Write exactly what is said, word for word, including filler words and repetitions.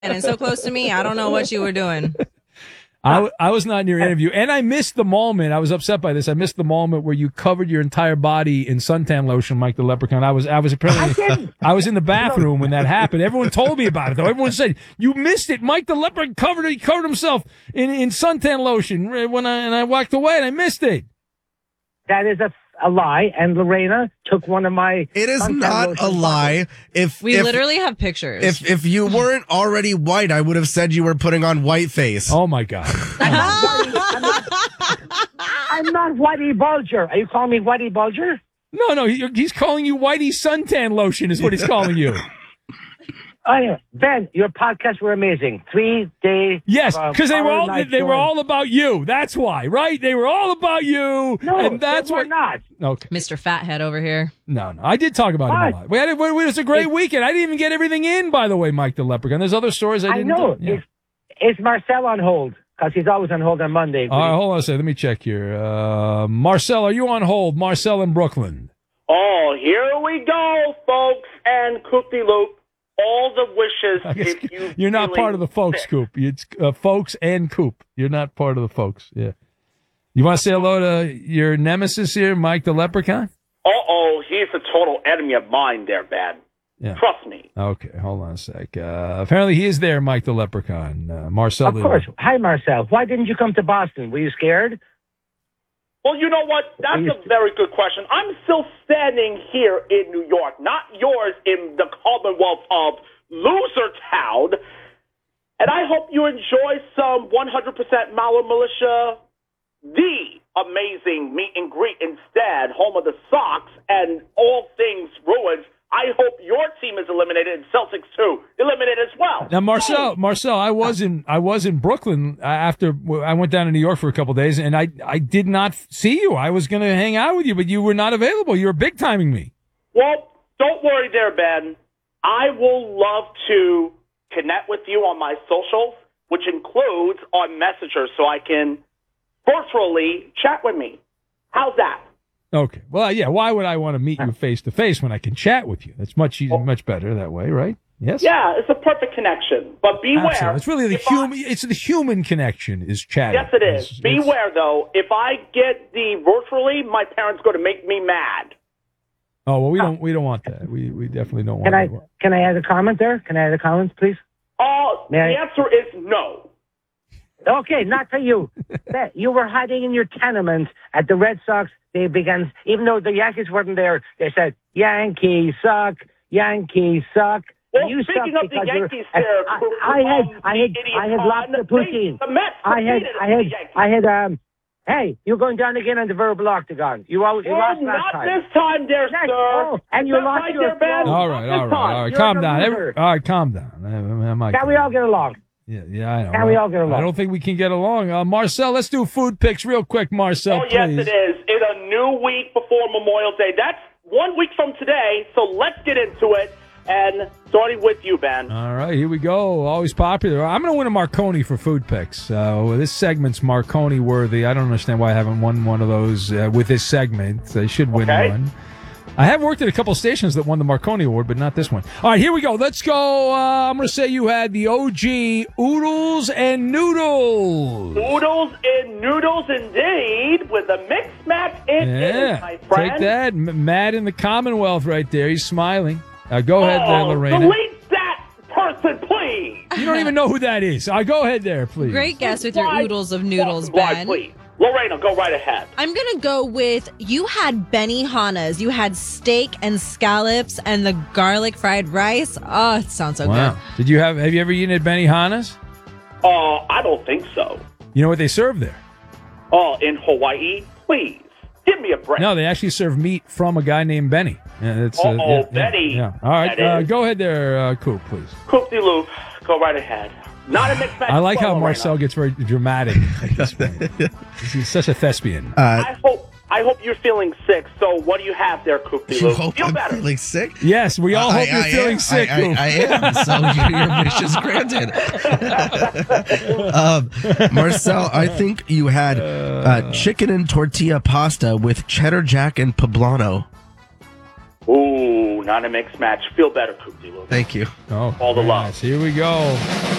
and so close to me, I don't know what you were doing. I, w- I was not in your interview, and I missed the moment. I was upset by this. I missed the moment where you covered your entire body in suntan lotion, Mike the Leprechaun. I was, I was apparently, I, I was in the bathroom when that happened. Everyone told me about it, though. Everyone said you missed it. Mike the Leprechaun covered, he covered himself in in suntan lotion when I and I walked away, and I missed it. That is a, a lie, and Lorena took one of my... It is not a lie. If We if, literally have pictures. If if you weren't already white, I would have said you were putting on white face. Oh, my God. I'm not, Whitey, I'm not, I'm not Whitey Bulger. Are you calling me Whitey Bulger? No, no, he, he's calling you Whitey suntan lotion is what he's calling you. Oh, yeah. Ben, your podcasts were amazing. Three day. Yes, because uh, they were all they, they were all about you. That's why, right? They were all about you. No, and that's they were what. Not. Okay, Mister Fathead over here. No, no, I did talk about what? him a lot. We had it was a great it, weekend. I didn't even get everything in, by the way, Mike the Leprechaun. There's other stories I didn't. I know. Yeah. Is, is Marcel on hold? Because he's always on hold on Monday. All right, hold on a second. Let me check here. Uh, Marcel, are you on hold? Marcel in Brooklyn. Oh, here we go, folks, and Koopy Loop. All the wishes if you You're not part of the folks, sick. Coop. It's uh, folks and Coop. You're not part of the folks. Yeah. You want to say hello to your nemesis here, Mike the Leprechaun? Uh-oh, he's a total enemy of mine there, Ben. Yeah. Trust me. Okay, hold on a sec. Uh, apparently he is there, Mike the Leprechaun. Uh, Marcel. Of course. Hi, Marcel. Why didn't you come to Boston? Were you scared? Well, you know what? That's a very good question. I'm still standing here in New York, not yours in the Commonwealth of Losertown. And I hope you enjoy some one hundred percent Maller Militia, the amazing meet and greet instead, home of the Sox and all things ruins. I hope your team is eliminated and Celtics too eliminated as well. Now, Marcel, Marcel, I was in I was in Brooklyn after I went down to New York for a couple of days, and I I did not see you. I was going to hang out with you, but you were not available. You were big timing me. Well, don't worry there, Ben. I will love to connect with you on my socials, which includes on Messenger, so I can virtually chat with me. How's that? Okay. Well, yeah. Why would I want to meet you face to face when I can chat with you? That's much easier, much better that way, right? Yes. Yeah, it's a perfect connection. But beware. Absolutely. It's really the human. I, it's the human connection is chatting. Yes, it is. It's, beware, it's, though. If I get the virtually, my parents going to make me mad. Oh well, we don't. We don't want that. We we definitely don't can want. I that. can I add a comment there? Can I add a comment, please? Oh, uh, the I? answer is no. Okay, not for you. You were hiding in your tenement at the Red Sox. They began, even though the Yankees weren't there, they said, Yankees suck, Yankees suck. Well, you speaking suck of the Yankees I, there, I, I had, I had, I had lots of poutine. The Mets I had, I had, I had, um, hey, you're going down again on the verbal octagon. You, always, you well, lost last not time. this time, there, Yes, sir. oh, and you That's lost right your there, Ben. All right, all right, all right. Calm down. Every, all right, calm down. I, I Can we all get along? Yeah, yeah, I know. Can we all get along? I don't think we can get along. Uh, Marcel, let's do food picks real quick, Marcel, Oh, please. yes, it is. It's a new week before Memorial Day. That's one week from today, so let's get into it. And starting with you, Ben. All right, here we go. Always popular. I'm going to win a Marconi for food picks. Uh, this segment's Marconi worthy. I don't understand why I haven't won one of those uh, with this segment. I should win okay. one. I have worked at a couple stations that won the Marconi Award, but not this one. All right, here we go. Let's go. Uh, I'm going to say you had the O G Oodles and Noodles. Oodles and Noodles, indeed, with a mixed match in yeah. it, my friend. Take that. M- Matt in the Commonwealth right there. He's smiling. Uh, go ahead oh, there, Lorena. Delete that person, please. You don't even know who that is. Uh, go ahead there, please. Great guess with your Why? oodles of noodles, Why, Ben. please. Lorena, go right ahead. I'm going to go with, you had Benihana's. You had steak and scallops and the garlic fried rice. Oh, it sounds so wow. good. Did you have, have you ever eaten at Benihana's? Uh, I don't think so. You know what they serve there? Oh, in Hawaii? Please, give me a break. No, they actually serve meat from a guy named Benny. Yeah, it's, uh, Uh-oh, yeah, Benny. Yeah, yeah. All right, uh, go ahead there, uh, Coop, please. Coop-de-loop, go right ahead. Not a mixed match. I like how well, Marcel Lorena. gets very dramatic at this point. He's such a thespian. Uh, I hope I hope you're feeling sick. So what do you have there, Coop-de-loop? You hope Feel I'm better. feeling sick? Yes, we all Uh, hope I, you're I feeling am. sick, I, Coop. I, I am. So your, your wish is granted. um, Marcel, I think you had uh, chicken and tortilla pasta with cheddar jack and poblano. Ooh, not a mixed match. Feel better, Koopy. Thank you. Oh, All the very love. nice. Here we go.